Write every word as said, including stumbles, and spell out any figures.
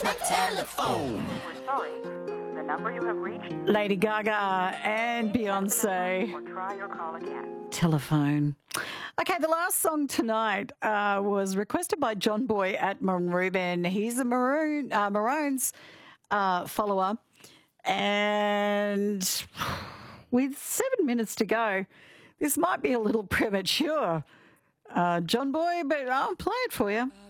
telephone. We're sorry. The number you have reached. Lady Gaga and Beyonce. Or try your call again. Telephone. Okay, the last song tonight uh, was requested by John Boy at Maroon. He's a Maroon uh, Maroons uh, follower, and with seven minutes to go, this might be a little premature, uh, John Boy, but I'll play it for you.